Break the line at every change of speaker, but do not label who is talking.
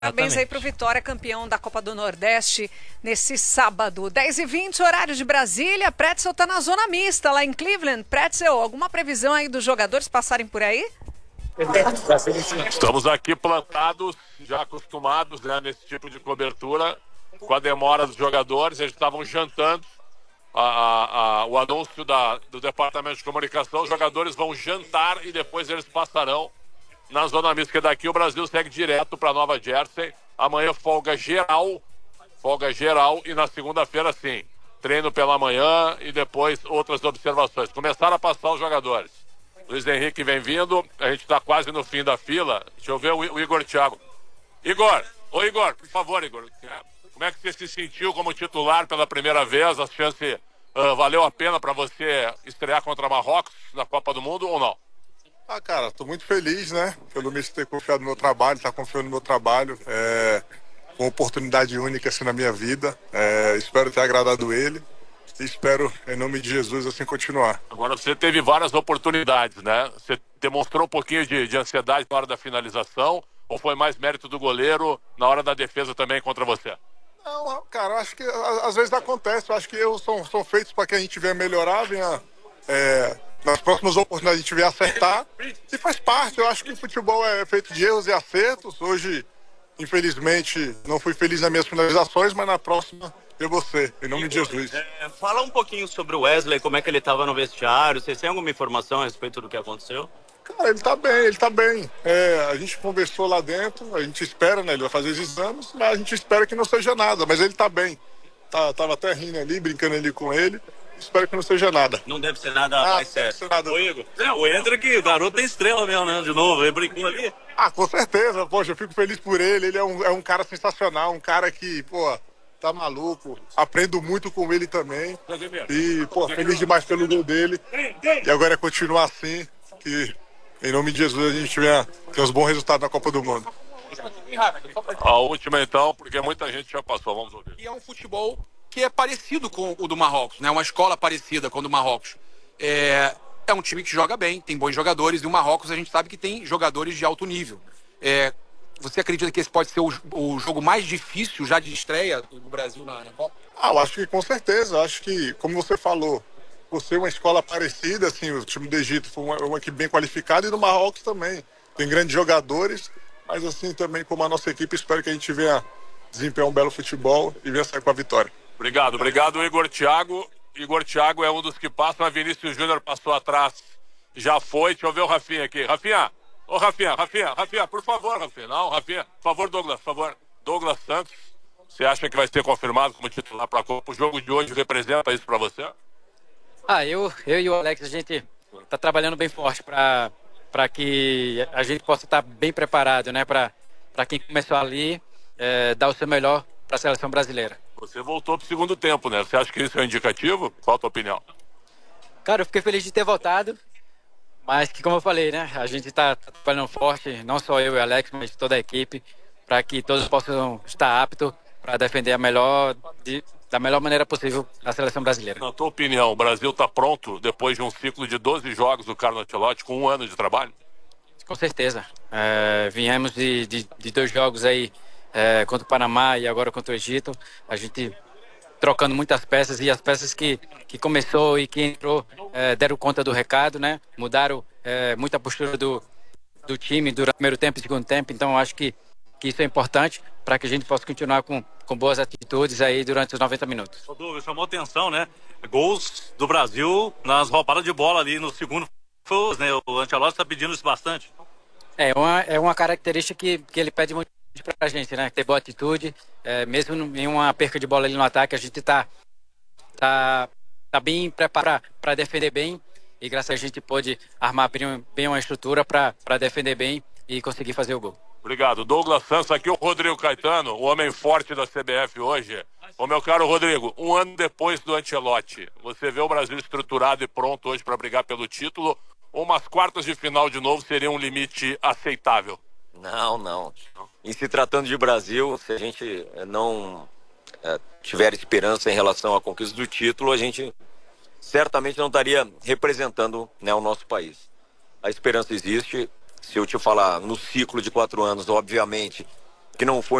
Parabéns aí pro Vitória, campeão da Copa do Nordeste, nesse sábado. 10h20, horário de Brasília. Pretzel tá na zona mista, lá em Cleveland. Pretzel, alguma previsão aí dos jogadores passarem por aí?
Estamos aqui plantados, já acostumados, né, nesse tipo de cobertura, com a demora dos jogadores. Eles estavam jantando. O anúncio do Departamento de Comunicação, os jogadores vão jantar e depois eles passarão na zona mista, que daqui o Brasil segue direto para Nova Jersey. Amanhã folga geral, e na segunda-feira sim, treino pela manhã e depois outras observações. Começaram a passar os jogadores. Luiz Henrique vem vindo, a gente está quase no fim da fila. Deixa eu ver o Igor Thiago. Igor, por favor, Igor. Como é que você se sentiu como titular pela primeira vez? A chance valeu a pena para você estrear contra Marrocos na Copa do Mundo ou não?
Cara, tô muito feliz, né? Pelo Mister ter confiado no meu trabalho, tá confiando no meu trabalho. Uma oportunidade única assim na minha vida. Espero ter agradado ele. E espero, em nome de Jesus, assim continuar.
Agora, você teve várias oportunidades, né? Você demonstrou um pouquinho de ansiedade na hora da finalização, ou foi mais mérito do goleiro na hora da defesa também contra você?
Não, cara, eu acho que às vezes acontece. Eu acho que erros são feitos para que a gente venha melhorar, nas próximas oportunidades a gente vier acertar. E faz parte. Eu acho que o futebol é feito de erros e acertos. Hoje, infelizmente, não fui feliz nas minhas finalizações, mas na próxima eu vou ser, em nome de Jesus.
Fala um pouquinho sobre o Wesley, como é que ele estava no vestiário. Vocês têm alguma informação a respeito do que aconteceu?
Cara, ele tá bem. A gente conversou lá dentro, a gente espera, né? Ele vai fazer os exames, mas a gente espera que não seja nada. Mas ele tá bem. Tava até rindo ali, brincando ali com ele. Espero que não seja nada.
Não deve ser nada mais sério.
Nada.
Ô, Igor, o Hendrick, o garoto tem estrela mesmo, né? De novo, ele brincou ali.
Com certeza. Poxa, eu fico feliz por ele. Ele é um cara sensacional, um cara que, tá maluco. Aprendo muito com ele também. E, feliz demais pelo gol dele. E agora é continuar assim, que em nome de Jesus a gente tem uns bons resultados na Copa do Mundo.
A última então, porque muita gente já passou, vamos ouvir.
E é um futebol que é parecido com o do Marrocos, né? Uma escola parecida com o do Marrocos. É um time que joga bem, tem bons jogadores, e o Marrocos a gente sabe que tem jogadores de alto nível. Você acredita que esse pode ser o jogo mais difícil já de estreia do Brasil na Copa?
Eu acho que com certeza. Acho que, como você falou, por ser uma escola parecida, assim, o time do Egito foi uma equipe bem qualificada, e no Marrocos também. Tem grandes jogadores, mas assim também como a nossa equipe, espero que a gente venha desempenhar um belo futebol e venha sair com a vitória.
Obrigado, Igor Thiago. Igor Thiago é um dos que passam, a Vinícius Júnior passou atrás, já foi. Deixa eu ver o Rafinha aqui. Rafinha, por favor, Rafinha. Não, Rafinha, por favor, Douglas, Douglas Santos, você acha que vai ser confirmado como titular para a Copa? O jogo de hoje representa isso para você?
Eu e o Alex, a gente tá trabalhando bem forte para que a gente possa estar bem preparado, né? Para quem começou ali, dar o seu melhor para a seleção brasileira.
Você voltou pro segundo tempo, né? Você acha que isso é indicativo? Qual a tua opinião?
Cara, eu fiquei feliz de ter voltado, mas que, como eu falei, né? A gente tá trabalhando forte, não só eu e o Alex, mas toda a equipe, para que todos possam estar aptos para defender da melhor maneira possível a seleção brasileira.
Na tua opinião, o Brasil está pronto depois de um ciclo de 12 jogos do Carlo Ancelotti com 1 ano de trabalho?
Com certeza. Viemos de 2 jogos aí, contra o Panamá e agora contra o Egito. A gente trocando muitas peças, e as peças que começou e que entrou deram conta do recado, né? Mudaram muito a postura do time durante o primeiro tempo e segundo tempo. Então, acho que isso é importante para que a gente possa continuar com boas atitudes aí durante os 90 minutos.
Ô, Douglas, chamou atenção, né? Gols do Brasil nas roubadas de bola ali no segundo. Né? O Ancelotti está pedindo isso bastante.
É uma característica que ele pede muito pra gente, né? Ter boa atitude. Mesmo em uma perca de bola ali no ataque, a gente tá bem preparado para defender bem. E graças a gente pôde armar bem uma estrutura para defender bem e conseguir fazer o gol.
Obrigado. Douglas Santos, aqui o Rodrigo Caetano, o homem forte da CBF hoje. Ô, meu caro Rodrigo, 1 ano depois do Ancelotti, você vê o Brasil estruturado e pronto hoje para brigar pelo título, ou umas quartas de final de novo seria um limite aceitável?
Não. Em se tratando de Brasil, se a gente não tiver esperança em relação à conquista do título, a gente certamente não estaria representando, né, o nosso país. A esperança existe. Se eu te falar no ciclo de 4 anos, obviamente, que não foi